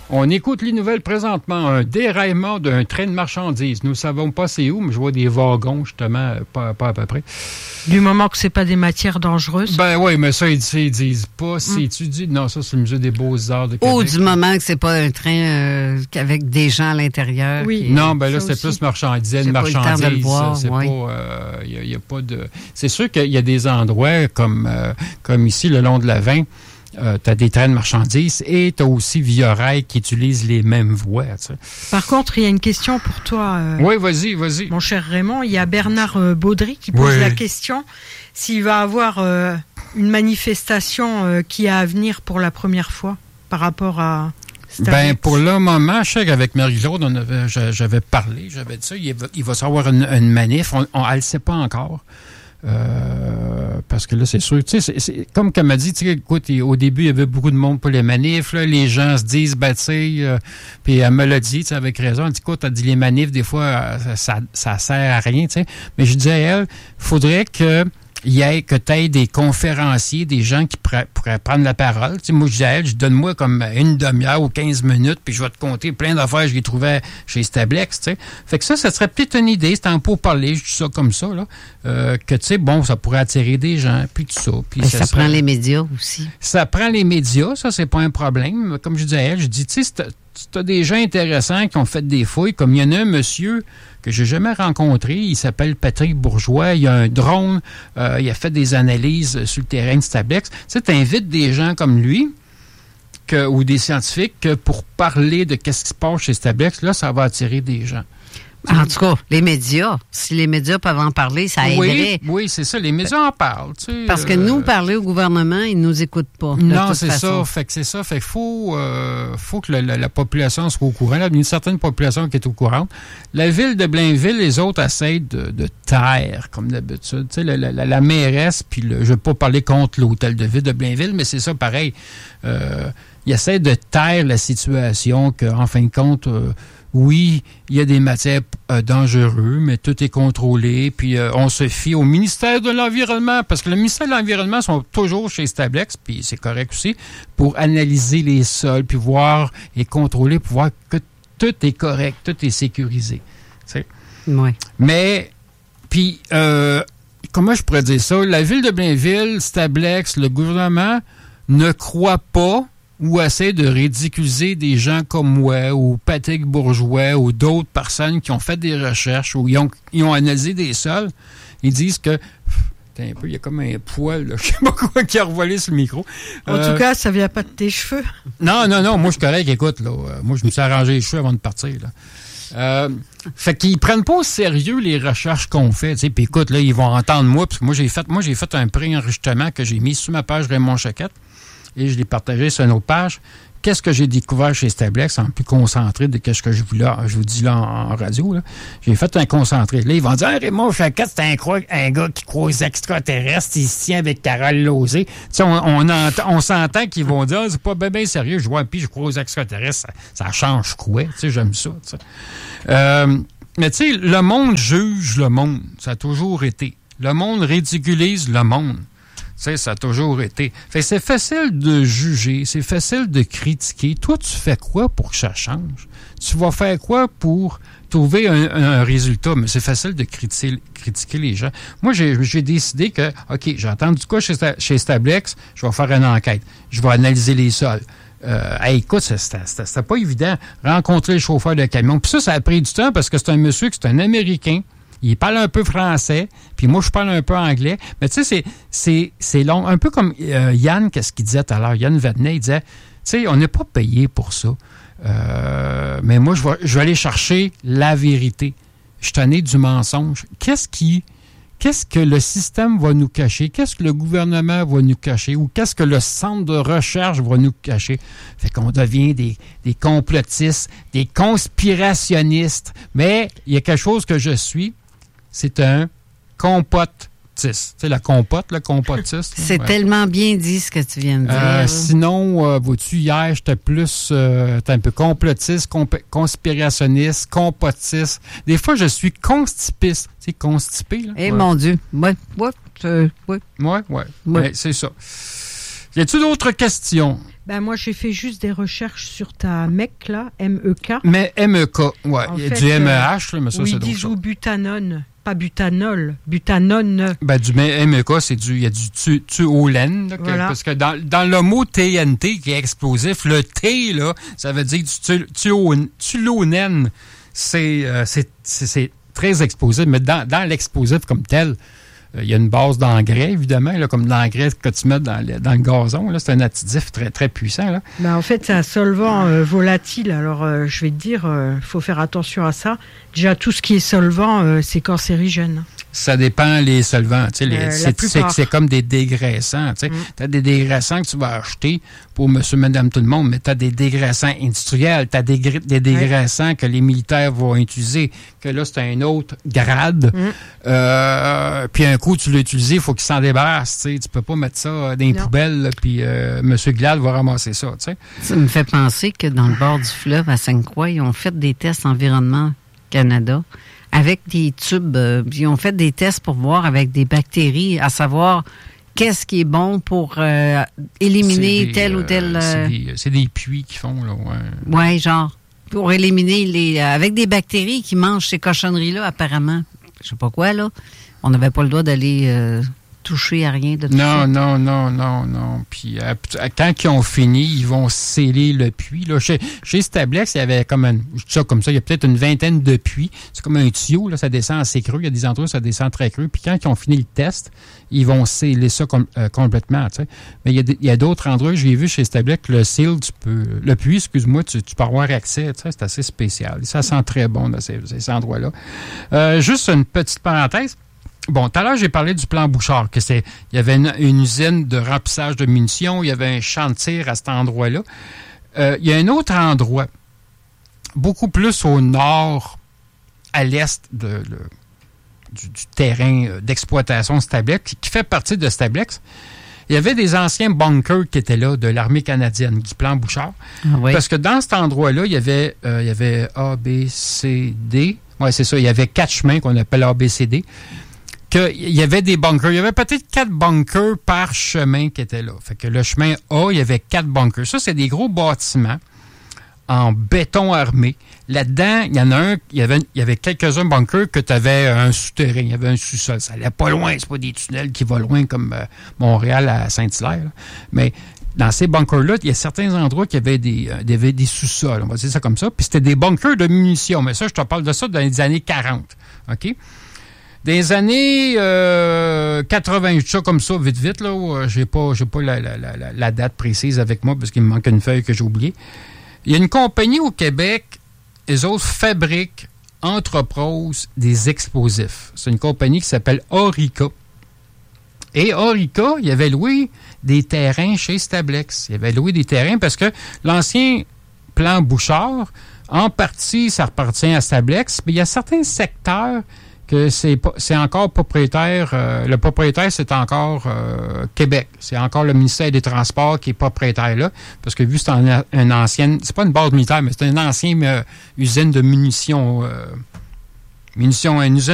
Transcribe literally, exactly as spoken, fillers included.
On écoute les nouvelles présentement. Un déraillement d'un train de marchandises. Nous ne savons pas c'est où, mais je vois des wagons, justement, pas, pas à peu près. Du moment que ce n'est pas des matières dangereuses. Ben oui, mais ça, ils ne disent pas. Si mm. tu dis, non, ça, c'est le Musée des Beaux-Arts de Québec. Ou du moment que c'est pas un train euh, avec des gens à l'intérieur. Oui. Qui, non, ben là, c'est plus marchandise. J'ai marchandise. Pas le temps de le voir, c'est oui. pas. Il euh, n'y a, a pas de. C'est sûr qu'il y a des endroits comme, euh, comme ici, le long de la Vin. Euh, tu as des trains de marchandises et tu as aussi Via-Rail qui utilisent les mêmes voies. Tu sais. Par contre, il y a une question pour toi. Euh, oui, vas-y, vas-y. Mon cher Raymond, il y a Bernard euh, Baudry qui pose oui. la question s'il va avoir euh, une manifestation euh, qui a à venir pour la première fois par rapport à... Ben, pour le moment, je sais qu'avec Marie-Claude, on avait, j'avais parlé, j'avais dit ça, il va, il va y avoir une, une manif, on, on, elle ne le sait pas encore. Euh, parce que là, c'est sûr, tu sais, c'est, c'est, comme qu'elle m'a dit, tu sais, écoute, au début, il y avait beaucoup de monde pour les manifs, là, les gens se disent, ben, tu sais, euh, puis elle me l'a dit, tu sais, avec raison, elle dit, écoute, elle dit, les manifs, des fois, ça, ça, ça sert à rien, tu sais, mais je disais à elle, faudrait que il y ait que tu aies des conférenciers, des gens qui pourraient, pourraient prendre la parole. Tu sais, moi, je disais à elle, je donne-moi comme une demi-heure ou quinze minutes, puis je vais te compter plein d'affaires que je les trouvais chez Stablex, tu sais. Fait que ça, ça serait peut-être une idée, c'est un peu parler, je dis ça comme ça, là, euh, que, tu sais, bon, ça pourrait attirer des gens, puis tout ça. Puis ça, ça ça prend serait... les médias aussi. Ça prend les médias, ça, c'est pas un problème. Comme je disais à elle, je dis, tu sais, tu as des gens intéressants qui ont fait des fouilles, comme il y en a un monsieur que j'ai jamais rencontré, il s'appelle Patrick Bourgeois, il a un drone, euh, il a fait des analyses sur le terrain de Stablex. Tu sais, tu invites des gens comme lui que, ou des scientifiques que pour parler de qu'est-ce qui se passe chez Stablex, là, ça va attirer des gens. En tout cas, les médias, si les médias peuvent en parler, ça aiderait. Oui, oui, c'est ça. Les médias en parlent. Tu sais, Parce que euh, nous, parler au gouvernement, ils nous écoutent pas. Non, c'est façon. ça. Fait que c'est ça. Fait qu'il faut, euh, faut que la, la, la population soit au courant. Il y a une certaine population qui est au courant. La ville de Blainville, les autres essayent de, de taire, comme d'habitude. Tu sais, la, la, la mairesse, puis le, je ne veux pas parler contre l'hôtel de ville de Blainville, mais c'est ça pareil. Euh, ils essaient de taire la situation qu'en fin de compte... Euh, oui, il y a des matières euh, dangereuses, mais tout est contrôlé. Puis euh, on se fie au ministère de l'Environnement, parce que le ministère de l'Environnement sont toujours chez Stablex, puis c'est correct aussi, pour analyser les sols, puis voir et contrôler, pour voir que tout est correct, tout est sécurisé. Tu sais. Oui. Mais, puis, euh, comment je pourrais dire ça? La ville de Blainville, Stablex, le gouvernement ne croit pas ou essaie de ridiculiser des gens comme moi ou Patrick Bourgeois ou d'autres personnes qui ont fait des recherches ou ils ont, ils ont analysé des sols. Ils disent que... Un peu, il y a comme un poil, là, je sais pas quoi, qui a revolé sur le micro. En euh, tout cas, ça vient pas de tes cheveux. Non, non, non, moi je suis correct, écoute, là. Moi je me suis arrangé les cheveux avant de partir, là. Euh, fait qu'ils prennent pas au sérieux les recherches qu'on fait, tu sais. Puis écoute, là, ils vont entendre moi, parce que moi j'ai fait, moi j'ai fait un pré-enregistrement que j'ai mis sur ma page Raymond Choquette. Et je l'ai partagé sur une autre page. Qu'est-ce que j'ai découvert chez Stablex en plus concentré de ce que je vous, là, je vous dis là en, en radio? Là. J'ai fait un concentré. Là, ils vont dire ah, Raymond Choquette, c'est un, un gars qui croit aux extraterrestres, il se tient avec Carole Lauzé. Tu sais, on, on, entend, on s'entend qu'ils vont dire ah, c'est pas bien ben sérieux. Je vois, puis je crois aux extraterrestres. Ça, ça change quoi? Tu sais, j'aime ça. Tu sais. Euh, mais tu sais, le monde juge le monde. Ça a toujours été. Le monde ridiculise le monde. Tu sais, ça a toujours été. Fait que c'est facile de juger, c'est facile de critiquer. Toi, tu fais quoi pour que ça change? Tu vas faire quoi pour trouver un, un résultat? Mais c'est facile de critiquer, critiquer les gens. Moi, j'ai, j'ai décidé que, OK, j'ai entendu quoi chez, chez Stablex, je vais faire une enquête. Je vais analyser les sols. Euh, hey, écoute, c'était, c'était, c'était pas évident. Rencontrer le chauffeur de camion. Puis ça, ça a pris du temps parce que c'est un monsieur qui est un Américain. Il parle un peu français, puis moi, je parle un peu anglais. Mais tu sais, c'est, c'est, c'est long. Un peu comme euh, Yann, qu'est-ce qu'il disait tout à l'heure? Yann Vadnet, il disait, tu sais, on n'est pas payé pour ça. Euh, mais moi, je vais, je vais aller chercher la vérité. Je t'en ai du mensonge. Qu'est-ce qui... Qu'est-ce que le système va nous cacher? Qu'est-ce que le gouvernement va nous cacher? Ou qu'est-ce que le centre de recherche va nous cacher? Fait qu'on devient des, des complotistes, des conspirationnistes. Mais il y a quelque chose que je suis, c'est un compotiste. Tu sais, la compote, le compotiste. C'est ouais. Tellement bien dit ce que tu viens de dire. Euh, sinon, euh, vois-tu, hier, j'étais plus euh, un peu complotiste, comp- conspirationniste, compotiste. Des fois, je suis constipiste. Tu sais, constipé, là. Eh, ouais. mon Dieu. Ouais, ouais, euh, ouais. Ouais, ouais. Ouais, c'est ça. Y a-t-il d'autres questions? Ben moi, j'ai fait juste des recherches sur ta M E C, là, M E K. Mais M E K, ouais. En Il y a fait, du M E H, là, mais ça, oui, c'est ils d'autres disent choses. ou butanone, pas butanol, butanone. Ben, du M E K, c'est du, il y a du tu, tuolène, là, que- Voilà. parce que dans, dans le mot T N T, qui est explosif, le T, là, ça veut dire du tu, tuo- tulonène. C'est, euh, c'est, c'est, c'est très explosif, mais dans, dans l'explosif comme tel, il y a une base d'engrais, évidemment, là, comme l'engrais que tu mets dans le, dans le gazon. Là, c'est un additif très, très puissant. Là. Ben, en fait, c'est un solvant euh, volatile. Alors, euh, je vais te dire, il euh, faut faire attention à ça. Déjà, tout ce qui est solvant, euh, c'est cancérigène. Ça dépend les solvants. Tu sais, les, Euh, c'est, la c'est, plupart. c'est comme des dégraissants. Tu sais. Mm. as des dégraissants que tu vas acheter pour monsieur, madame, tout le monde, mais tu as des dégraissants industriels. Tu as des, gr- des dégraissants que les militaires vont utiliser, que là, c'est un autre grade. Mm. Euh, puis un coup, tu l'as utilisé, il faut qu'il s'en débarrasse. Tu sais. Tu peux pas mettre ça dans les Non. poubelles, là, puis euh, monsieur Glad va ramasser ça. Tu sais. Ça me fait penser que dans le bord du fleuve à Sainte-Croix, ils ont fait des tests Environnement Canada avec des tubes. Euh, ils ont fait des tests pour voir avec des bactéries, à savoir qu'est-ce qui est bon pour euh, éliminer C'est des, tel ou tel... euh, euh, c'est, des, c'est des puits qu'ils font. Là, ouais. ouais, genre, pour éliminer les... euh, avec des bactéries qui mangent ces cochonneries-là, apparemment. Je sais pas quoi, là. On n'avait pas le droit d'aller euh, toucher à rien de tout Non, ça. non, non, non, non. Puis euh, quand ils ont fini, ils vont sceller le puits. Là. Chez, chez Stablex, il y avait comme une, je dis ça comme ça, il y a peut-être une vingtaine de puits. C'est comme un tuyau, là, ça descend assez creux. Il y a des endroits où ça descend très creux. Puis quand ils ont fini le test, ils vont sceller ça com- euh, complètement. Tu sais. Mais il y, a des, il y a d'autres endroits, j'ai vu chez Stablex, le seal, tu peux, le puits, excuse-moi, tu, tu peux avoir accès. Tu sais, c'est assez spécial. Ça sent très bon, là, ces, ces endroits-là. Euh, juste une petite parenthèse. Bon, tout à l'heure, j'ai parlé du plan Bouchard, que c'est, il y avait une, une usine de remplissage de munitions, il y avait un champ de tir à cet endroit-là. Euh, il y a un autre endroit, beaucoup plus au nord, à l'est de, le, du, du terrain d'exploitation Stablex, qui, qui fait partie de Stablex. Il y avait des anciens bunkers qui étaient là, de l'armée canadienne, du plan Bouchard. Ah oui. Parce que dans cet endroit-là, il y avait, euh, il y avait A, B, C, D. Oui, c'est ça, il y avait quatre chemins qu'on appelle A, B, C, D. Qu'il y avait des bunkers. Il y avait peut-être quatre bunkers par chemin qui étaient là. Fait que le chemin A, il y avait quatre bunkers. Ça, c'est des gros bâtiments en béton armé. Là-dedans, il y en a un, il y avait, il y avait quelques-uns bunkers que tu avais un souterrain, il y avait un sous-sol. Ça allait pas loin, c'est pas des tunnels qui vont loin comme euh, Montréal à Saint-Hilaire. Là. Mais dans ces bunkers-là, il y a certains endroits qui avaient des, euh, des, des sous-sols, on va dire ça comme ça. Puis c'était des bunkers de munitions. Mais ça, je te parle de ça dans les années quarante. OK? Dans les années euh, quatre-vingts, ça comme ça, vite, vite, là, où, euh, j'ai pas, j'ai pas la, la, la, la date précise avec moi parce qu'il me manque une feuille que j'ai oubliée. Il y a une compagnie au Québec, les autres fabriquent, entreposent des explosifs. C'est une compagnie qui s'appelle Orica. Et Orica, il avait loué des terrains chez Stablex. Il avait loué des terrains parce que l'ancien plan Bouchard, en partie, ça appartient à Stablex, mais il y a certains secteurs que c'est, c'est encore propriétaire, euh, le propriétaire, c'est encore euh, Québec. C'est encore le ministère des Transports qui est propriétaire là, parce que vu que c'est un, un ancien, c'est pas une base militaire, mais c'est une ancienne euh, usine de munitions, euh, munitions, une usine